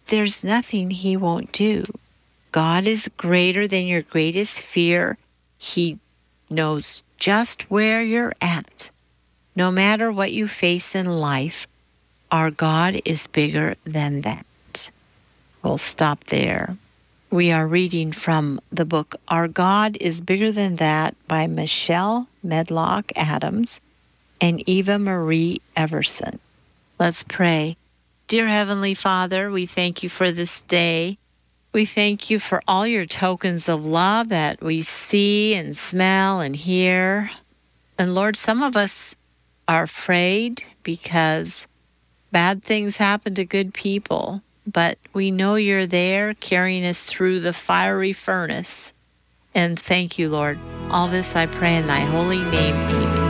there's nothing he won't do. God is greater than your greatest fear. He knows just where you're at. No matter what you face in life, our God is bigger than that. We'll stop there. We are reading from the book Our God is Bigger Than That by Michelle Medlock Adams and Eva Marie Everson. Let's pray. Dear Heavenly Father, we thank you for this day. We thank you for all your tokens of love that we see and smell and hear. And Lord, some of us are afraid because bad things happen to good people, but we know you're there carrying us through the fiery furnace. And thank you, Lord. All this I pray in thy holy name. Amen.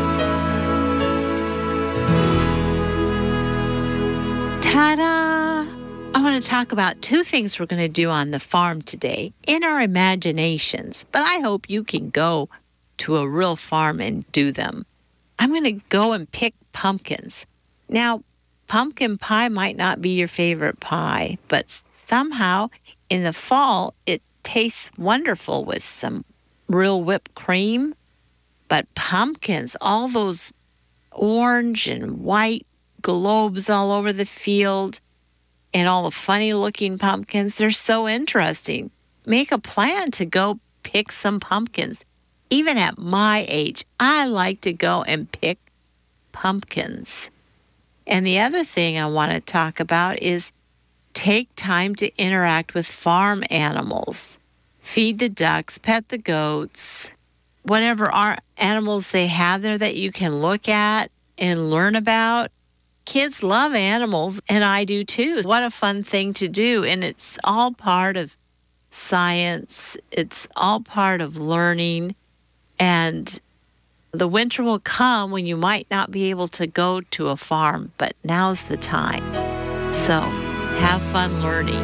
Ta-da! I want to talk about two things we're going to do on the farm today in our imaginations, but I hope you can go to a real farm and do them. I'm going to go and pick pumpkins. Now, pumpkin pie might not be your favorite pie, but somehow in the fall it tastes wonderful with some real whipped cream. But pumpkins, all those orange and white globes all over the field, and all the funny-looking pumpkins, they're so interesting. Make a plan to go pick some pumpkins. Even at my age, I like to go and pick pumpkins. And the other thing I want to talk about is take time to interact with farm animals. Feed the ducks, pet the goats, whatever animals they have there that you can look at and learn about. Kids love animals, and I do too. What a fun thing to do. And it's all part of science. It's all part of learning. And the winter will come when you might not be able to go to a farm, but now's the time. So have fun learning.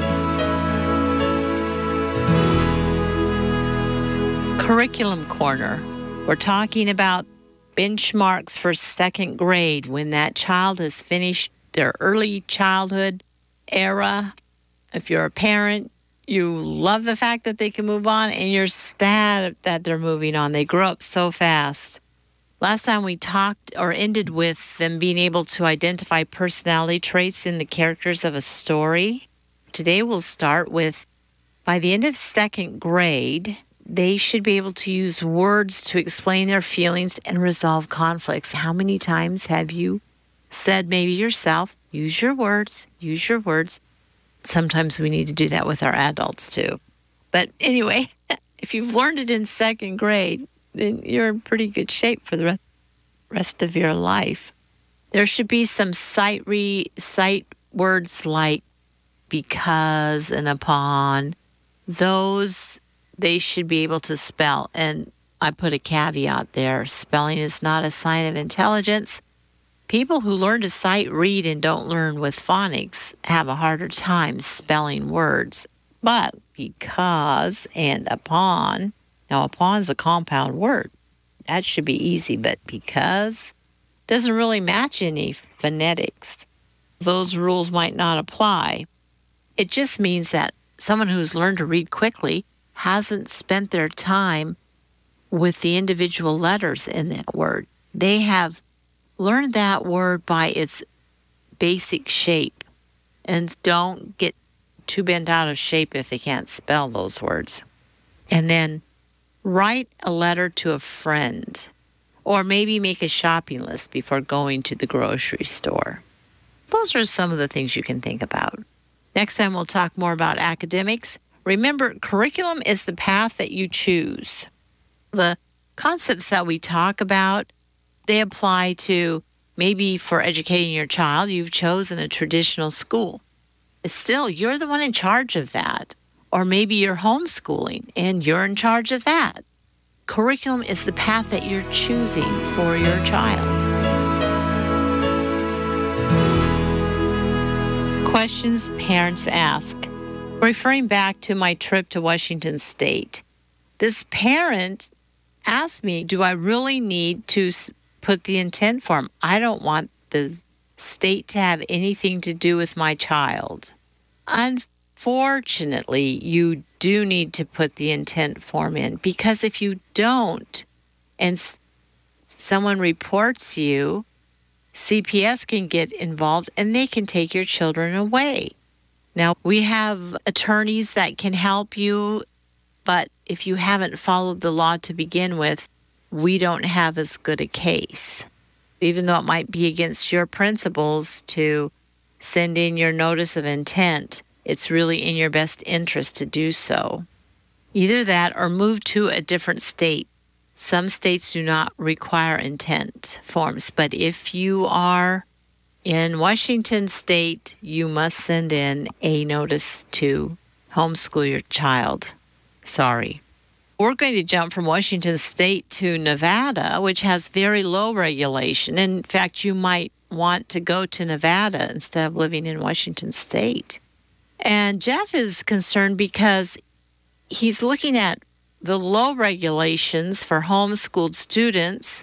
Curriculum Corner. We're talking about benchmarks for second grade when that child has finished their early childhood era. If you're a parent, you love the fact that they can move on, and you're sad that they're moving on. They grow up so fast. Last time we talked or ended with them being able to identify personality traits in the characters of a story. Today we'll start with, by the end of second grade, they should be able to use words to explain their feelings and resolve conflicts. How many times have you said maybe yourself, use your words, use your words? Sometimes we need to do that with our adults too. But anyway, if you've learned it in second grade, then you're in pretty good shape for the rest of your life. There should be some sight words like because and upon. Those they should be able to spell. And I put a caveat there. Spelling is not a sign of intelligence. People who learn to sight read and don't learn with phonics have a harder time spelling words. But because and upon, now upon is a compound word. That should be easy, but because doesn't really match any phonetics. Those rules might not apply. It just means that someone who's learned to read quickly hasn't spent their time with the individual letters in that word. They have learned that word by its basic shape, and don't get too bent out of shape if they can't spell those words. And then write a letter to a friend, or maybe make a shopping list before going to the grocery store. Those are some of the things you can think about. Next time we'll talk more about academics. Remember, curriculum is the path that you choose. The concepts that we talk about, they apply to maybe for educating your child, you've chosen a traditional school. Still, you're the one in charge of that. Or maybe you're homeschooling and you're in charge of that. Curriculum is the path that you're choosing for your child. Questions parents ask. Referring back to my trip to Washington State, this parent asked me, do I really need to put the intent form? I don't want the state to have anything to do with my child. Unfortunately, you do need to put the intent form in, because if you don't and someone reports you, CPS can get involved and they can take your children away. Now, we have attorneys that can help you, but if you haven't followed the law to begin with, we don't have as good a case. Even though it might be against your principles to send in your notice of intent, it's really in your best interest to do so. Either that or move to a different state. Some states do not require intent forms, but if you are in Washington State, you must send in a notice to homeschool your child. Sorry. We're going to jump from Washington State to Nevada, which has very low regulation. In fact, you might want to go to Nevada instead of living in Washington State. And Jeff is concerned because he's looking at the low regulations for homeschooled students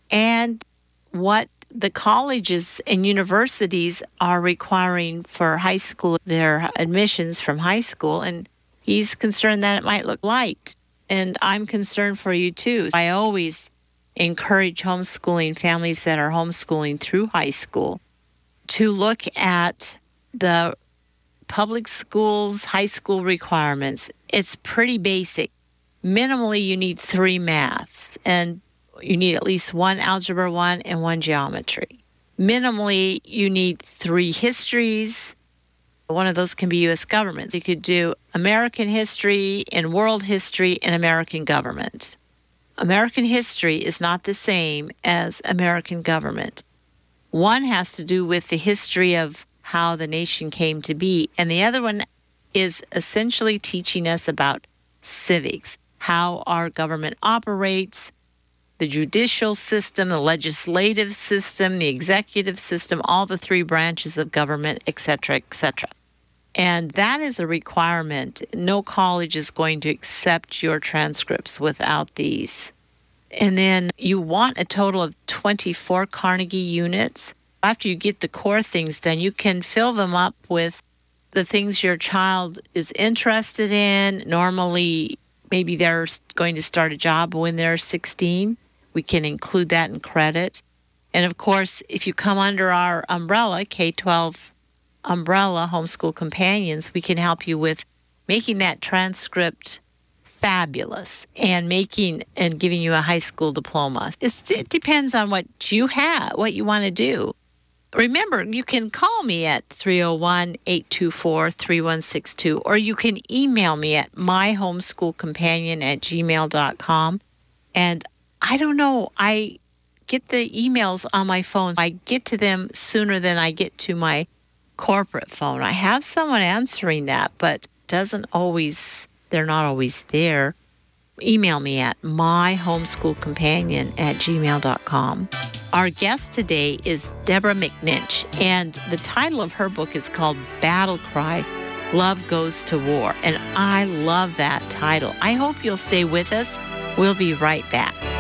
and what the colleges and universities are requiring for high school, their admissions from high school. And he's concerned that it might look light. And I'm concerned for you too. I always encourage homeschooling families that are homeschooling through high school to look at the public schools, high school requirements. It's pretty basic. Minimally, you need 3 maths, and you need at least 1 Algebra 1 and 1 Geometry. Minimally, you need 3 histories. One of those can be U.S. government. You could do American history and world history and American government. American history is not the same as American government. One has to do with the history of how the nation came to be, and the other one is essentially teaching us about civics, how our government operates, the judicial system, the legislative system, the executive system, all the 3 branches of government, etc., etc. And that is a requirement. No college is going to accept your transcripts without these. And then you want a total of 24 Carnegie units. After you get the core things done, you can fill them up with the things your child is interested in. Normally, maybe they're going to start a job when they're 16. We can include that in credit. And of course, if you come under our umbrella, K-12 umbrella, Homeschool Companions, we can help you with making that transcript fabulous and giving you a high school diploma. It depends on what you have, what you want to do. Remember, you can call me at 301-824-3162, or you can email me at myhomeschoolcompanion@gmail.com. And I don't know, I get the emails on my phone. I get to them sooner than I get to my corporate phone. I have someone answering that, but they're not always there. Email me at myhomeschoolcompanion@gmail.com. Our guest today is Deborah McNinch, and the title of her book is called Battle Cry, Love Goes to War. And I love that title. I hope you'll stay with us. We'll be right back.